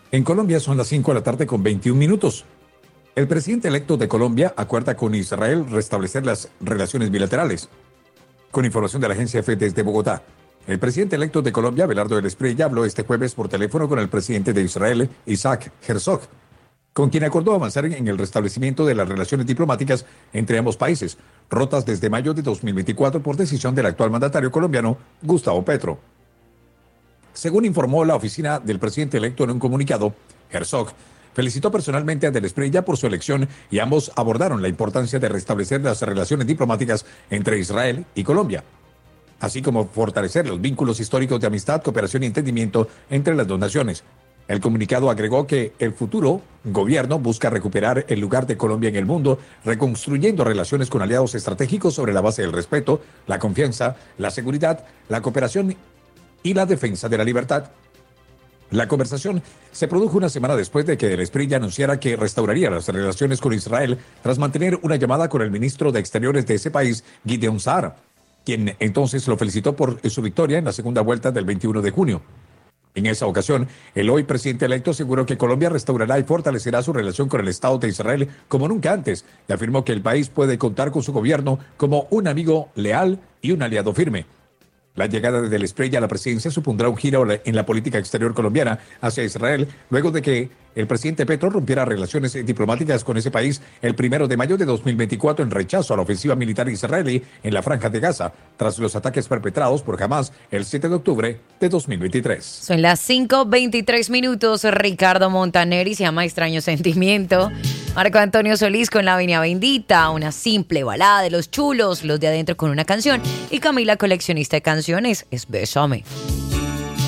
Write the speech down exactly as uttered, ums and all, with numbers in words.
En Colombia son las cinco de la tarde con veintiún minutos. El presidente electo de Colombia acuerda con Israel restablecer las relaciones bilaterales. Con información de la agencia EFE desde Bogotá. El presidente electo de Colombia, Abelardo del Espriella, habló este jueves por teléfono con el presidente de Israel, Isaac Herzog, con quien acordó avanzar en el restablecimiento de las relaciones diplomáticas entre ambos países, rotas desde mayo de dos mil veinticuatro por decisión del actual mandatario colombiano, Gustavo Petro. Según informó la oficina del presidente electo en un comunicado, Herzog felicitó personalmente a Del Espriella por su elección y ambos abordaron la importancia de restablecer las relaciones diplomáticas entre Israel y Colombia, así como fortalecer los vínculos históricos de amistad, cooperación y entendimiento entre las dos naciones. El comunicado agregó que el futuro gobierno busca recuperar el lugar de Colombia en el mundo, reconstruyendo relaciones con aliados estratégicos sobre la base del respeto, la confianza, la seguridad, la cooperación y la defensa de la libertad. La conversación se produjo una semana después de que Del Espriella anunciara que restauraría las relaciones con Israel tras mantener una llamada con el ministro de Exteriores de ese país, Gideon Saar, quien entonces lo felicitó por su victoria en la segunda vuelta del veintiuno de junio. En esa ocasión, el hoy presidente electo aseguró que Colombia restaurará y fortalecerá su relación con el Estado de Israel como nunca antes y afirmó que el país puede contar con su gobierno como un amigo leal y un aliado firme. La llegada de Del Espriella a la presidencia supondrá un giro en la política exterior colombiana hacia Israel, luego de que el presidente Petro rompiera relaciones diplomáticas con ese país el primero de mayo de dos mil veinticuatro en rechazo a la ofensiva militar israelí en la Franja de Gaza, tras los ataques perpetrados por Hamás el siete de octubre de dos mil veintitrés. Son las cinco veintitrés minutos. Ricardo Montaneri se llama Extraño Sentimiento. Marco Antonio Solís con La Venia Bendita, una simple balada de los chulos, los de adentro con una canción. Y Camila, coleccionista de canciones, es Bésame.